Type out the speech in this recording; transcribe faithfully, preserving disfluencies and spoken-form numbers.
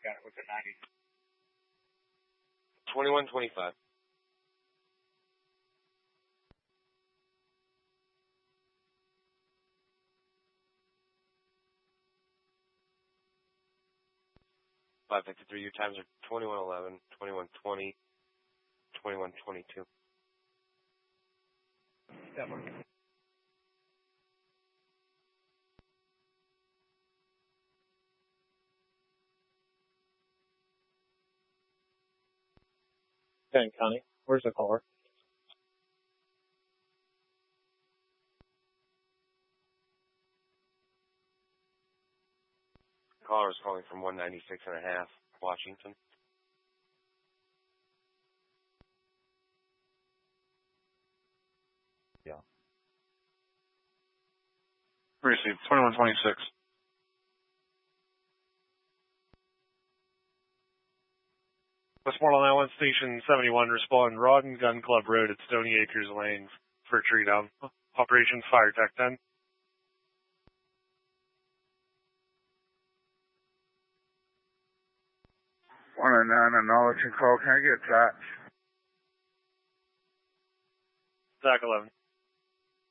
got it. What's it, ninety? twenty-one twenty-five. five fifty-three, your times are twenty-one eleven, twenty-one twenty, twenty-one twenty-two. That one. Okay, Connie, where's the caller? Caller is calling from one ninety-six and a half, Washington. Yeah. Received, twenty-one twenty-six. Westmoreland Island Station seventy-one, respond Rod and Gun Club Road at Stony Acres Lane for tree down. Operations Fire Tech ten. one oh nine, acknowledge and call. Can I get that? Zach eleven.